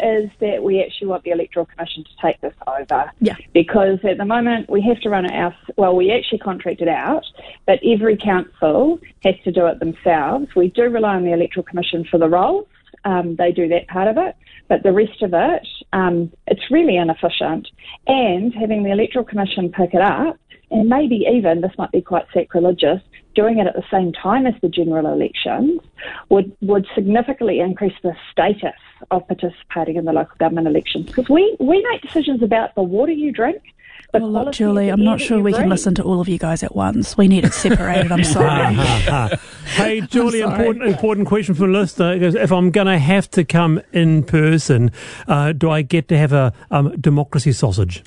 is that we actually want the Electoral Commission to take this over. Yeah. Because at the moment we have to run it we actually contract it out, but every council has to do it themselves. We do rely on the Electoral Commission for the roles. They do that part of it, but the rest of it, it's really inefficient. And having the Electoral Commission pick it up, and maybe even, this might be quite sacrilegious, doing it at the same time as the general elections would significantly increase the status of participating in the local government elections. Because we make decisions about the water you drink. Well, look, Julie, I'm not sure we can listen to all of you guys at once. We need it separated. I'm sorry. Hey, Julie, important question from a listener. It goes, if I'm going to have to come in person, do I get to have a democracy sausage?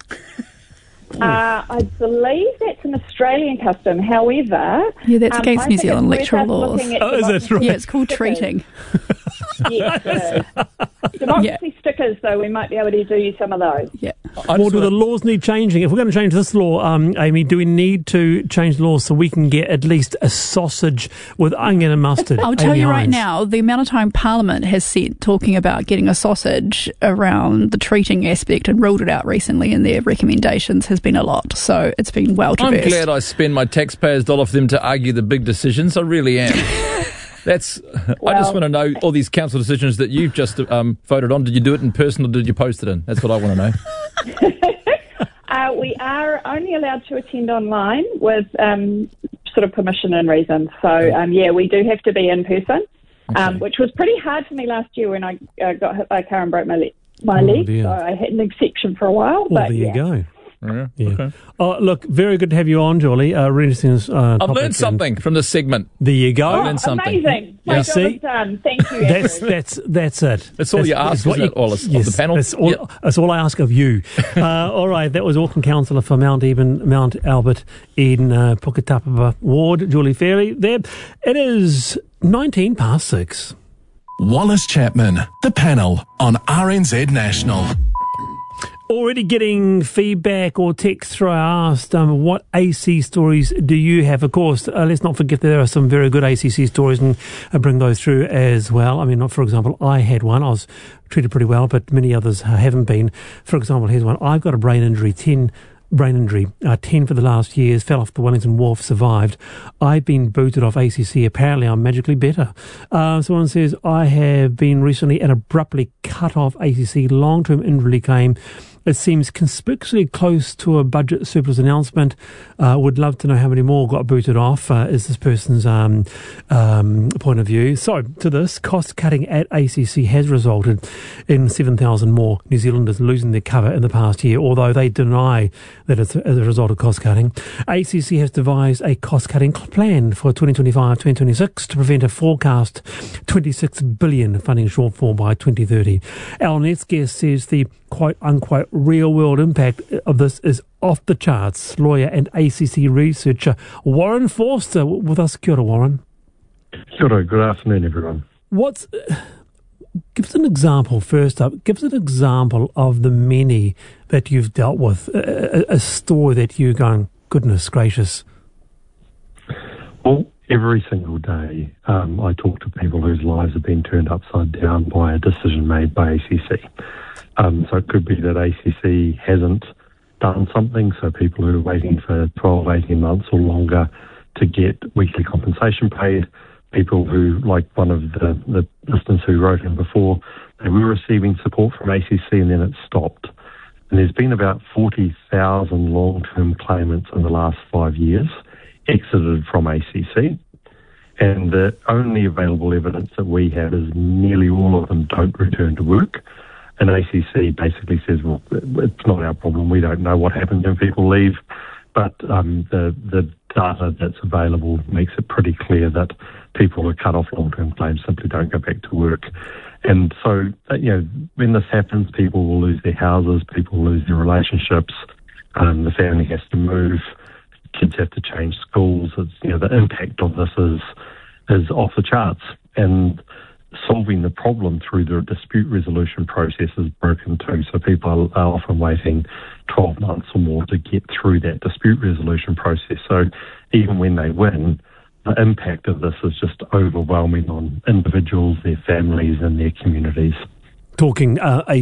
I believe that's an Australian custom. However... Yeah, that's against New Zealand electoral laws. Is it right? Yeah, it's called treating. Yes, it is. Democracy stickers, though, we might be able to do you some of those. Yeah. Or do the laws need changing? If we're going to change this law, Amy, do we need to change the law so we can get at least a sausage with onion and mustard? I'll tell you right now, the amount of time Parliament has spent talking about getting a sausage around the treating aspect and ruled it out recently in their recommendations has been a lot. So it's been well traversed. I'm glad I spend my taxpayers' dollar for them to argue the big decisions. I really am. I just want to know all these council decisions that you've just voted on. Did you do it in person or did you post it in? That's what I want to know. We are only allowed to attend online with sort of permission and reason. So, we do have to be in person, which was pretty hard for me last year when I got hit by a car and broke my leg. Dear. So I had an exception for a while. Well, but there you go. Yeah. Okay. Oh, look, very good to have you on, Julie. Really interesting. I've learned something from this segment. There you go. I learned something. Amazing. My job is done. Thank you. That's it. That's all you ask, isn't it, Wallace, of the panel? That's all I ask of you. All right, that was Auckland Councillor for Mount Albert, Eden, Puketapa Ward, Julie Fairley. There. It is 6:19. Wallace Chapman, the panel on RNZ National. Already getting feedback or text through. I asked, what AC stories do you have? Of course, let's not forget that there are some very good ACC stories and bring those through as well. I mean, for example, I had one. I was treated pretty well, but many others haven't been. For example, here's one. I've got a brain injury, 10 for the last years, fell off the Wellington Wharf, survived. I've been booted off ACC. Apparently, I'm magically better. Someone says, I have been recently and abruptly cut off ACC long-term injury claim. It seems conspicuously close to a budget surplus announcement. Would love to know how many more got booted off, is this person's point of view. So, to this, cost-cutting at ACC has resulted in 7,000 more New Zealanders losing their cover in the past year, although they deny that it's as a result of cost-cutting. ACC has devised a cost-cutting plan for 2025-2026 to prevent a forecast $26 billion funding shortfall by 2030. Our next guest says the quote-unquote real-world impact of this is off the charts. Lawyer and ACC researcher Warren Forster with us. Kia ora, Warren. Kia ora, good afternoon, everyone. Give us an example, first up. Give us an example of the many that you've dealt with, a story that you're going, goodness gracious. Well, every single day I talk to people whose lives have been turned upside down by a decision made by ACC. So it could be that ACC hasn't done something, so people who are waiting for 12, 18 months or longer to get weekly compensation paid, people who, like one of the listeners who wrote in before, they were receiving support from ACC and then it stopped. And there's been about 40,000 long-term claimants in the last 5 years exited from ACC. And the only available evidence that we have is nearly all of them don't return to work. And ACC basically says, well, it's not our problem. We don't know what happens when people leave. But the data that's available makes it pretty clear that people who are cut off long-term claims simply don't go back to work. And so, when this happens, people will lose their houses, people will lose their relationships, the family has to move, kids have to change schools. It's, the impact of this is off the charts. And solving the problem through the dispute resolution process is broken too. So people are often waiting 12 months or more to get through that dispute resolution process. So even when they win, the impact of this is just overwhelming on individuals, their families and their communities. Talking